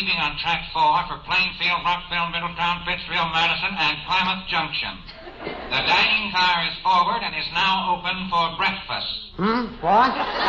leaving on track 4 for Plainfield, Rockville, Middletown, Pittsfield, Madison, and Plymouth Junction. The dining car is forward and is now open for breakfast. What?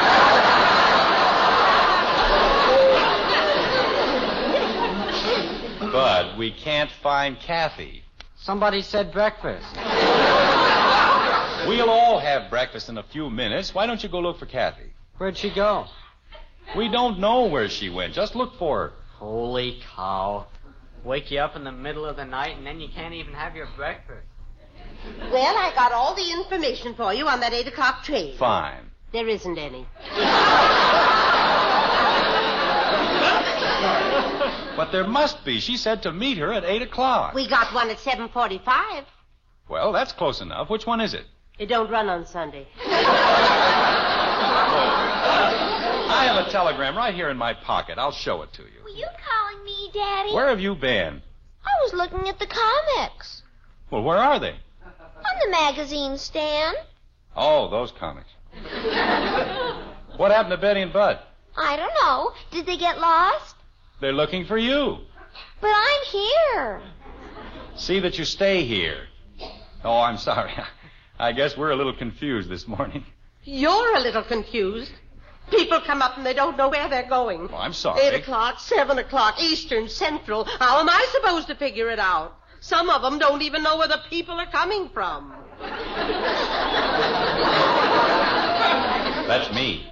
Bud, we can't find Kathy. Somebody said breakfast. We'll all have breakfast in a few minutes. Why don't you go look for Kathy? Where'd she go? We don't know where she went. Just look for her. Holy cow. Wake you up in the middle of the night and then you can't even have your breakfast. Well, I got all the information for you on that 8 o'clock train. Fine. There isn't any. But there must be. She said to meet her at 8 o'clock. We got one at 7:45. Well, that's close enough. Which one is it? It don't run on Sunday. I have a telegram right here in my pocket. I'll show it to you. Were you calling me, Daddy? Where have you been? I was looking at the comics. Well, where are they? On the magazine stand. Oh, those comics. What happened to Betty and Bud? I don't know. Did they get lost? They're looking for you. But I'm here. See that you stay here. Oh, I'm sorry. I guess we're a little confused this morning. You're a little confused. People come up and they don't know where they're going. Oh, I'm sorry. 8 o'clock, 7 o'clock, Eastern, Central. How am I supposed to figure it out? Some of them don't even know where the people are coming from. That's me.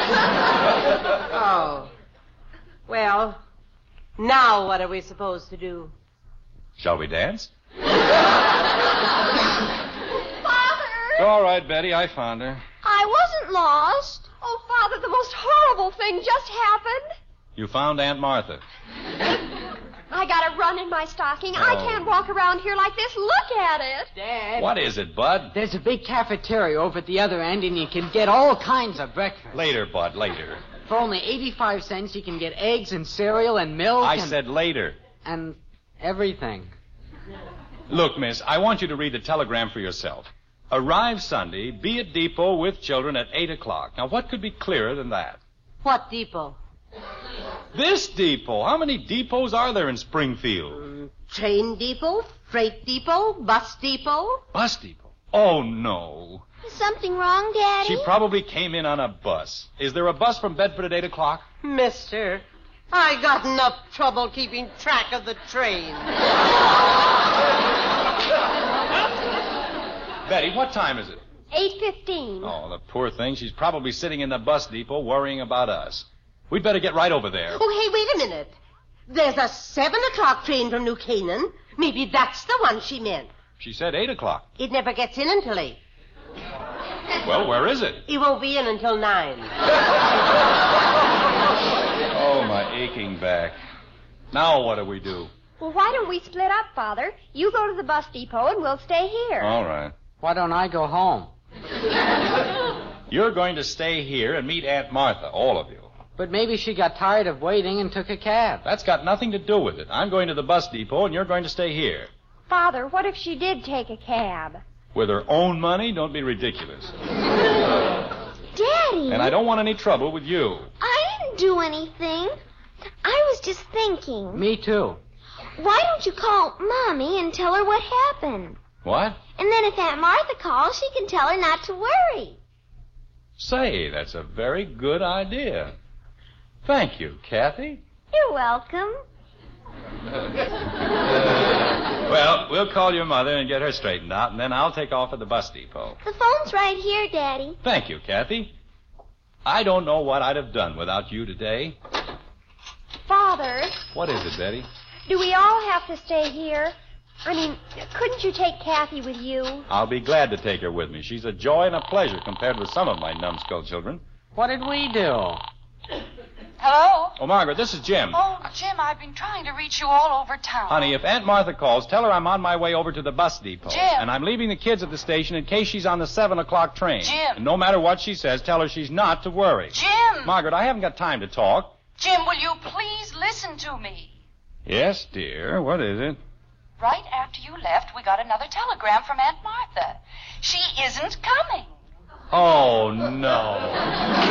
Oh. Well, now what are we supposed to do? Shall we dance? Father! All right, Betty, I found her. I wasn't lost. Oh, Father, the most horrible thing just happened. You found Aunt Martha. I got a run in my stocking. I can't walk around here like this. Look at it. Dad. What is it, Bud? There's a big cafeteria over at the other end, and you can get all kinds of breakfast. Later, Bud, later. For only 85 cents, you can get eggs and cereal and milk I said later. and everything. Look, miss, I want you to read the telegram for yourself. Arrive Sunday, be at depot with children at 8 o'clock. Now, what could be clearer than that? What depot? This depot. How many depots are there in Springfield? Train depot, freight depot, bus depot. Bus depot. Oh, no. Is something wrong, Daddy? She probably came in on a bus. Is there a bus from Bedford at 8 o'clock? Mister, I got enough trouble keeping track of the train. Betty, what time is it? 8:15. Oh, the poor thing. She's probably sitting in the bus depot worrying about us. We'd better get right over there. Oh, hey, wait a minute. There's a 7 o'clock train from New Canaan. Maybe that's the one she meant. She said 8 o'clock. It never gets in until 8. Well, where is it? It won't be in until 9. Oh, my aching back. Now what do we do? Well, why don't we split up, Father? You go to the bus depot and we'll stay here. All right. Why don't I go home? You're going to stay here and meet Aunt Martha, all of you. But maybe she got tired of waiting and took a cab. That's got nothing to do with it. I'm going to the bus depot, and you're going to stay here. Father, what if she did take a cab? With her own money? Don't be ridiculous. Daddy! And I don't want any trouble with you. I didn't do anything. I was just thinking. Me too. Why don't you call Mommy and tell her what happened? What? And then if Aunt Martha calls, she can tell her not to worry. Say, that's a very good idea. Thank you, Kathy. You're welcome. Well, we'll call your mother and get her straightened out, and then I'll take off at the bus depot. The phone's right here, Daddy. Thank you, Kathy. I don't know what I'd have done without you today. Father, What is it, Betty? do we all have to stay here? I mean, couldn't you take Kathy with you? I'll be glad to take her with me. She's a joy and a pleasure compared with some of my numbskull children. What did we do? Hello? Oh, Margaret, this is Jim. Oh, Jim, I've been trying to reach you all over town. Honey, if Aunt Martha calls, tell her I'm on my way over to the bus depot. Jim. And I'm leaving the kids at the station in case she's on the 7 o'clock train. Jim. And no matter what she says, tell her she's not to worry. Jim! Margaret, I haven't got time to talk. Jim, will you please listen to me? Yes, dear. What is it? Right after you left, we got another telegram from Aunt Martha. She isn't coming. Oh, no.